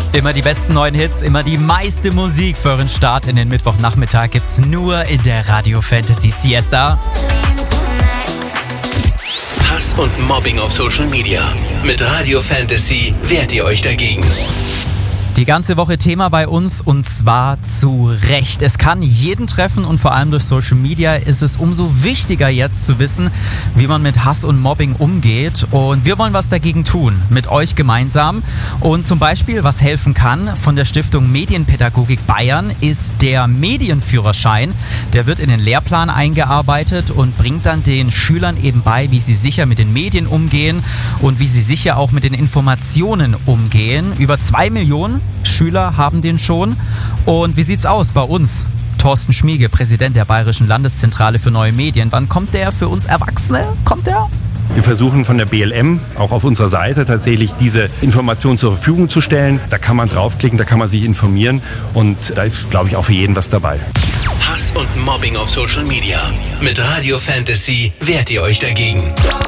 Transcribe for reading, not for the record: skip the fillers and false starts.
Immer die besten neuen Hits, immer die meiste Musik für euren Start in den Mittwochnachmittag gibt's nur in der Radio Fantasy Siesta. Hass und Mobbing auf Social Media. Mit Radio Fantasy wehrt ihr euch dagegen. Die ganze Woche Thema bei uns und zwar zu Recht. Es kann jeden treffen und vor allem durch Social Media ist es umso wichtiger jetzt zu wissen, wie man mit Hass und Mobbing umgeht. Und wir wollen was dagegen tun, mit euch gemeinsam. Und zum Beispiel, was helfen kann, von der Stiftung Medienpädagogik Bayern ist der Medienführerschein. Der wird in den Lehrplan eingearbeitet und bringt dann den Schülern eben bei, wie sie sicher mit den Medien umgehen und wie sie sicher auch mit den Informationen umgehen. Über 2 Millionen Schüler haben den schon. Und wie sieht's aus bei uns? Thorsten Schmiege, Präsident der Bayerischen Landeszentrale für neue Medien. Wann kommt der für uns Erwachsene? Kommt der? Wir versuchen von der BLM auch auf unserer Seite tatsächlich diese Informationen zur Verfügung zu stellen. Da kann man draufklicken, da kann man sich informieren und da ist, glaube ich, auch für jeden was dabei. Hass und Mobbing auf Social Media. Mit Radio Fantasy wehrt ihr euch dagegen.